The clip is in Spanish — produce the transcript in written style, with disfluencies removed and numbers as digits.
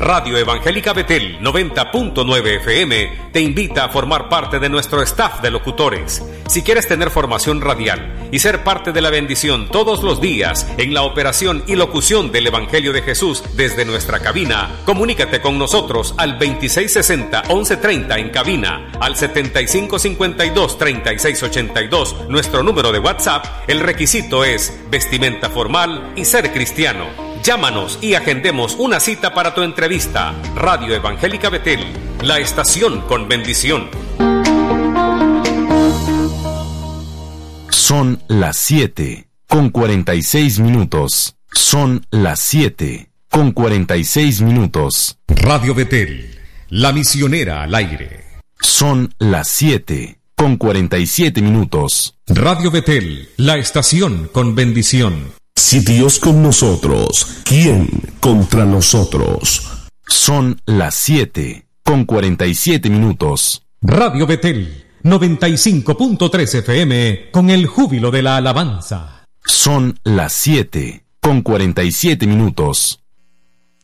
Radio Evangélica Betel 90.9 FM te invita a formar parte de nuestro staff de locutores. Si quieres tener formación radial y ser parte de la bendición todos los días en la operación y locución del Evangelio de Jesús desde nuestra cabina, comunícate con nosotros al 2660-1130 en cabina, al 7552-3682, nuestro número de WhatsApp. El requisito es vestimenta formal y ser cristiano. Llámanos y agendemos una cita para tu entrevista. Radio Evangélica Betel, la estación con bendición. Son las 7:46. Son las 7:46. Radio Betel, la misionera al aire. Son las 7:47. Radio Betel, la estación con bendición. Si Dios con nosotros, ¿quién contra nosotros? Son las 7:47. Radio Betel, 95.3 FM, con el júbilo de la alabanza. Son las 7:47.